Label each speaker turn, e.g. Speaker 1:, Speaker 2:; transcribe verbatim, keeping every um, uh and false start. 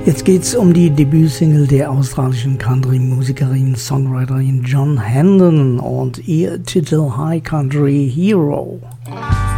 Speaker 1: Jetzt geht's um die Debütsingle der australischen Country-Musikerin, Songwriterin John Hendon und ihr Titel High Country Hero.